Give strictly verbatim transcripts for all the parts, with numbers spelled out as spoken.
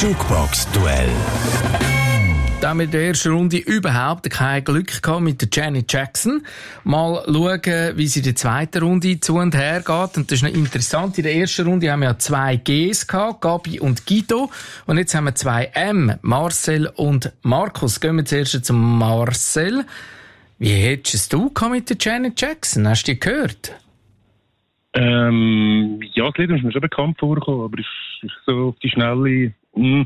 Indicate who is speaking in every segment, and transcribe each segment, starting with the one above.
Speaker 1: Jukebox-Duell.
Speaker 2: Da haben wir in der ersten Runde überhaupt kein Glück gehabt mit der Janet Jackson. Mal schauen, wie sie in der zweiten Runde zu und her geht. Und das ist noch interessant. In der ersten Runde haben wir ja zwei Gs gehabt, Gabi und Guido. Und jetzt haben wir zwei M, Marcel und Markus. Gehen wir zuerst zum Marcel. Wie hättest du es mit der Janet Jackson? Hast du die gehört?
Speaker 3: Ähm, ja, das Lied ist mir schon bekannt vorgekommen, aber es ist so auf die Schnelle... Mm.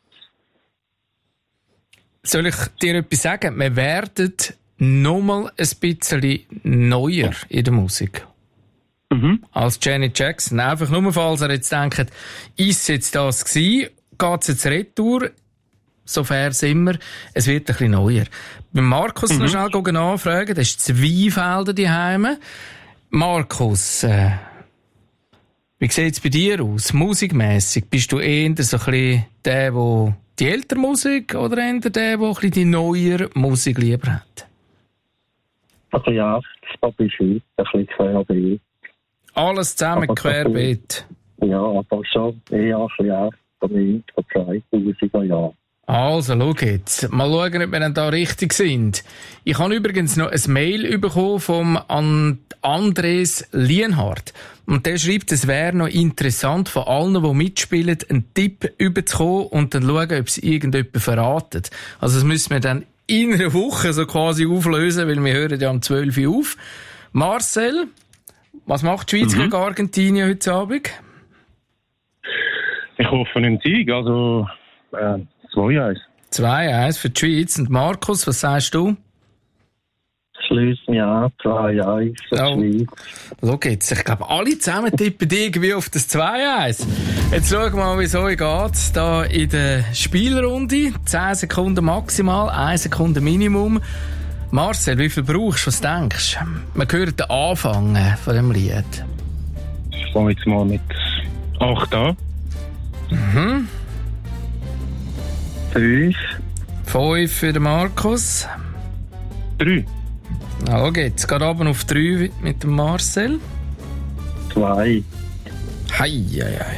Speaker 2: Soll ich dir etwas sagen? Wir werden nochmal ein bisschen neuer in der Musik.
Speaker 3: Mhm.
Speaker 2: Als Janet Jackson. Einfach nur, falls ihr jetzt denkt, ist es jetzt das gewesen? Geht es jetzt retour? So fair sind wir. Es wird ein bisschen neuer. Bei Markus mhm. noch schnell nachfragen. Das ist Zweifelder daheim. Markus, äh, wie sieht es bei dir aus? Musikmässig? Bist du eher so ein bisschen der, der die ältere Musik oder eher der, der ein bisschen die neuere Musik lieber hat?
Speaker 4: Also ja, das ist ein bisschen querbeet.
Speaker 2: Alles zusammen
Speaker 4: aber
Speaker 2: querbeet?
Speaker 4: Ja, aber schon eher ein bisschen erst von zweitausender Jahren.
Speaker 2: Also, schau jetzt. Mal schauen, ob wir dann da richtig sind. Ich habe übrigens noch ein Mail bekommen vom And- Andres Lienhardt. Und der schreibt, es wäre noch interessant, von allen, die mitspielen, einen Tipp überzukommen und dann schauen, ob es irgendjemand verratet. Also, das müssen wir dann in einer Woche so quasi auflösen, weil wir hören ja um zwölf Uhr auf. Marcel, was macht die Schweiz mhm. gegen Argentinien heute Abend?
Speaker 3: Ich hoffe einen Sieg, also... Äh zwei eins.
Speaker 2: zwei eins für die Schweiz. Und Markus, was sagst du?
Speaker 4: Schließ mich an, zwei eins für die Schweiz.
Speaker 2: Schau jetzt, ich glaube, alle zusammen tippen irgendwie auf das zwei eins. Jetzt schauen wir mal, wie es euch geht. Da in der Spielrunde. zehn Sekunden maximal, eine Sekunde Minimum. Marcel, wie viel brauchst du? Was denkst du? Man hört den Anfang von dem Lied.
Speaker 3: Ich fange jetzt mal mit acht an.
Speaker 2: Mhm.
Speaker 4: Fünf.
Speaker 2: Fünf für den Markus.
Speaker 3: Drei.
Speaker 2: Na, schau jetzt. Geht runter auf drei mit dem Marcel.
Speaker 4: Zwei.
Speaker 2: Hei, hei, hei.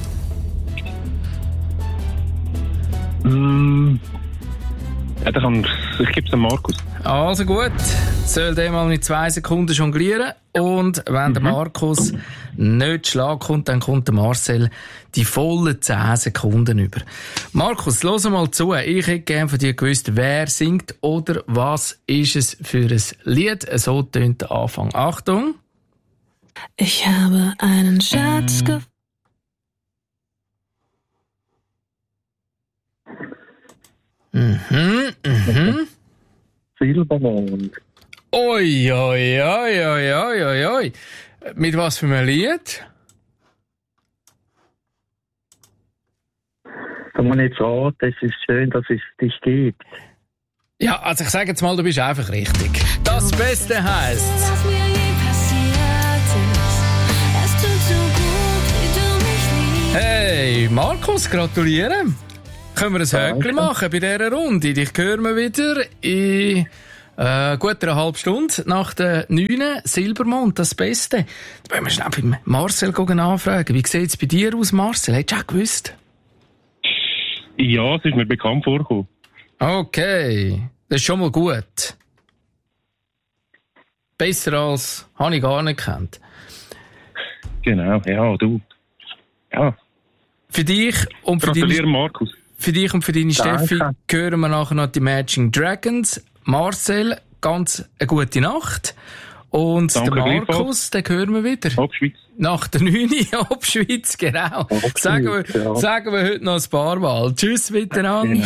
Speaker 3: Mm. Ja, dann kann ich gebe es dem Markus.
Speaker 2: Also gut, soll der mal mit zwei Sekunden jonglieren. Und wenn mhm. der Markus nicht zu Schlag kommt, dann kommt der Marcel die vollen zehn Sekunden über. Markus, los mal zu. Ich hätte gerne von dir gewusst, wer singt oder was ist es für ein Lied. So tönt der Anfang. Achtung.
Speaker 5: Ich habe einen Schatz gefunden.
Speaker 2: Mhm, mhm.
Speaker 4: Silbermond.
Speaker 2: Oi, oi, oi, oi, oi, oi, oi. Mit was für einem Lied?
Speaker 4: Kann man nicht raten, es ist schön, dass es dich gibt.
Speaker 2: Ja, also ich sage jetzt mal, du bist einfach richtig. Das Beste heisst...
Speaker 5: Was mir je passiert ist, es tut so gut, wie du mich liebst.
Speaker 2: Hey, Markus, gratulieren. Können wir ein
Speaker 4: Danke.
Speaker 2: Höckchen machen bei dieser Runde? Dich hören wir wieder in äh, gut einer halben Stunde nach der neunten Silbermond, das Beste. Da wollen wir schnell beim Marcel anfragen. Wie sieht es bei dir aus, Marcel? Hättest du auch gewusst?
Speaker 3: Ja, es ist mir bekannt vorgekommen.
Speaker 2: Okay, das ist schon mal gut. Besser als habe ich gar nicht gekannt.
Speaker 3: Genau, ja, du. Ja.
Speaker 2: Für dich und für
Speaker 3: Gratuliere,
Speaker 2: deine...
Speaker 3: Markus.
Speaker 2: Für dich und für deine
Speaker 4: Danke.
Speaker 2: Steffi hören wir nachher noch die Matching Dragons. Marcel, ganz eine gute Nacht. Und
Speaker 3: Danke,
Speaker 2: der Markus, den hören wir wieder.
Speaker 3: Ob Schweiz.
Speaker 2: Nach der neunten Ob Schweiz, genau.
Speaker 4: Ob
Speaker 2: Sagen wir,
Speaker 4: Schweiz, ja.
Speaker 2: sagen wir heute noch ein paar Mal. Tschüss miteinander.
Speaker 3: Genau.